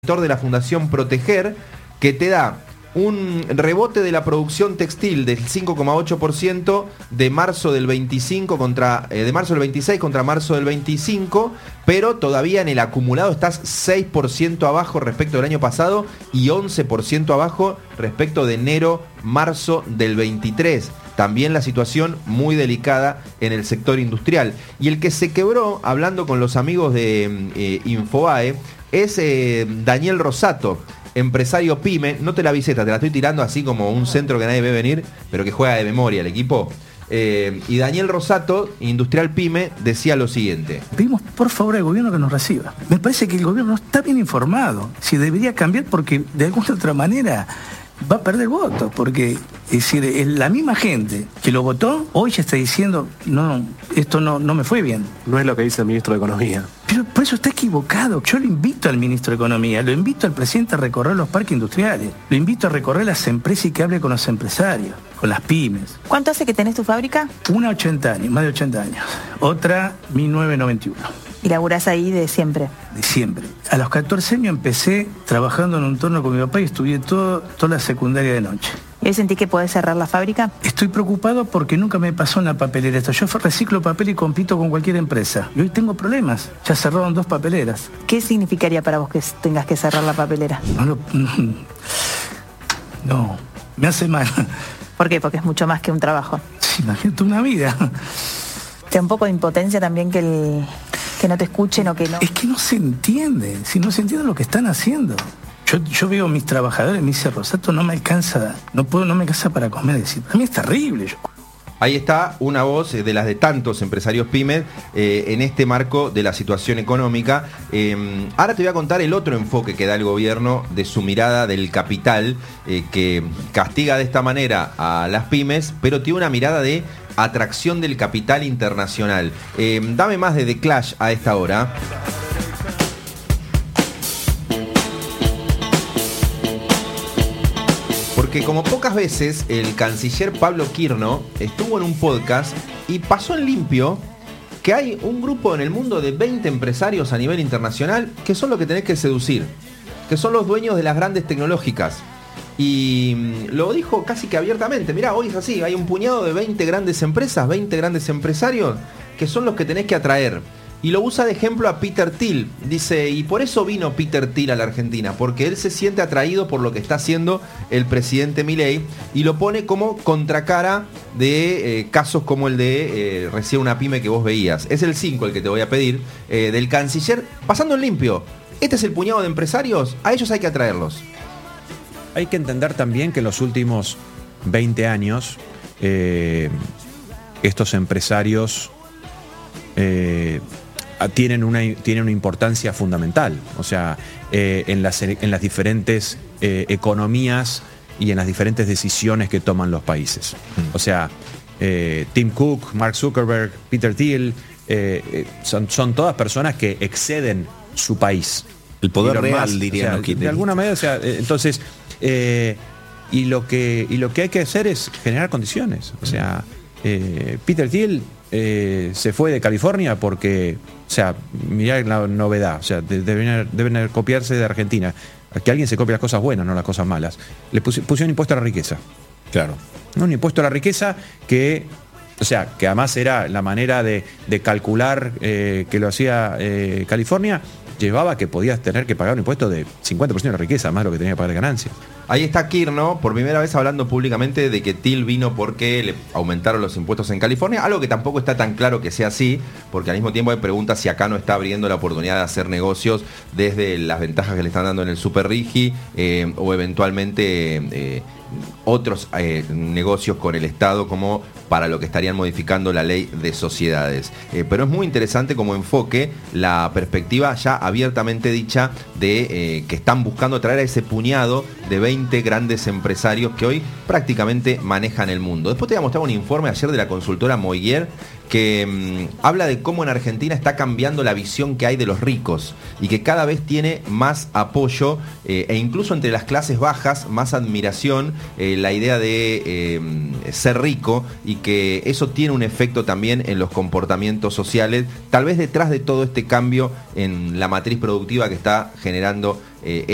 director de la Fundación Proteger, que te da un rebote de la producción textil del 5,8% de marzo del 25 de marzo del 26 contra marzo del 25, pero todavía en el acumulado estás 6% abajo respecto del año pasado y 11% abajo respecto de enero-marzo del 23. También la situación muy delicada en el sector industrial. Y el que se quebró, hablando con los amigos de Infobae, es Daniel Rosato, empresario pyme. No te la avisé, te la estoy tirando así como un centro que nadie ve venir, pero que juega de memoria el equipo. Y Daniel Rosato, industrial pyme, decía lo siguiente: pedimos por favor al gobierno que nos reciba. Me parece que el gobierno no está bien informado. Si debería cambiar, porque de alguna otra manera va a perder votos, porque es decir, la misma gente que lo votó hoy ya está diciendo no, esto no me fue bien. No es lo que dice el ministro de Economía. Pero por eso está equivocado. Yo lo invito al ministro de Economía, lo invito al presidente a recorrer los parques industriales, lo invito a recorrer las empresas y que hable con los empresarios, con las pymes. ¿Cuánto hace que tenés tu fábrica? Una 80 años, más de 80 años. Otra 1991. ¿Y laburás ahí de siempre? De siempre. A los 14 años empecé trabajando en un turno con mi papá y estudié toda la secundaria de noche. ¿Y hoy sentí que podés cerrar la fábrica? Estoy preocupado porque nunca me pasó en la papelera esto. Yo reciclo papel y compito con cualquier empresa. Y hoy tengo problemas. Ya cerraron 2 papeleras. ¿Qué significaría para vos que tengas que cerrar la papelera? No, me hace mal. ¿Por qué? Porque es mucho más que un trabajo. Sí, imagínate una vida. ¿Te da un poco de impotencia también que no te escuchen o que no? Es que no se entiende. Si no se entiende lo que están haciendo. Yo veo a mis trabajadores, me dice Rosato, no me alcanza para comer. Decir, a mí es terrible. Ahí está una voz de las de tantos empresarios pymes en este marco de la situación económica. Ahora te voy a contar el otro enfoque que da el gobierno de su mirada del capital, que castiga de esta manera a las pymes, pero tiene una mirada de atracción del capital internacional. Dame más de The Clash a esta hora. Porque como pocas veces, el canciller Pablo Quirno estuvo en un podcast y pasó en limpio que hay un grupo en el mundo de 20 empresarios a nivel internacional que son los que tenés que seducir, que son los dueños de las grandes tecnológicas. Y lo dijo casi que abiertamente: mirá, hoy es así, hay un puñado de 20 grandes empresas, 20 grandes empresarios que son los que tenés que atraer. Y lo usa de ejemplo a Peter Thiel. Dice, y por eso vino Peter Thiel a la Argentina, porque él se siente atraído por lo que está haciendo el presidente Milei, y lo pone como contracara de casos como el de recién una pyme que vos veías. Es el 5 el que te voy a pedir, del canciller, pasando en limpio. Este es el puñado de empresarios, a ellos hay que atraerlos. Hay que entender también que en los últimos 20 años estos empresarios tienen una importancia fundamental. O sea, en las diferentes economías y en las diferentes decisiones que toman los países. O sea, Tim Cook, Mark Zuckerberg, Peter Thiel, son todas personas que exceden su país. El poder real, dirían. O sea, de alguna manera, o sea, entonces, y lo que hay que hacer es generar condiciones. O sea, Peter Thiel se fue de California porque, o sea, mirá la novedad, o sea, deben copiarse de Argentina. Que alguien se copie las cosas buenas, no las cosas malas. Le pusieron impuesto a la riqueza. Claro. Un impuesto a la riqueza que, o sea, que además era la manera de calcular que lo hacía California, llevaba que podías tener que pagar un impuesto de 50% de la riqueza, más lo que tenía que pagar de ganancias. Ahí está Quirno, por primera vez hablando públicamente de que Thiel vino porque le aumentaron los impuestos en California, algo que tampoco está tan claro que sea así, porque al mismo tiempo hay preguntas si acá no está abriendo la oportunidad de hacer negocios desde las ventajas que le están dando en el Super Rigi o eventualmente otros negocios con el Estado, como para lo que estarían modificando la ley de sociedades. Pero es muy interesante como enfoque la perspectiva ya abiertamente dicha de que están buscando traer a ese puñado de 20 grandes empresarios que hoy prácticamente manejan el mundo. Después te voy a mostrar un informe ayer de la consultora Moiguer que habla de cómo en Argentina está cambiando la visión que hay de los ricos y que cada vez tiene más apoyo e incluso entre las clases bajas más admiración la idea de ser rico, y que eso tiene un efecto también en los comportamientos sociales, tal vez detrás de todo este cambio en la matriz productiva que está generando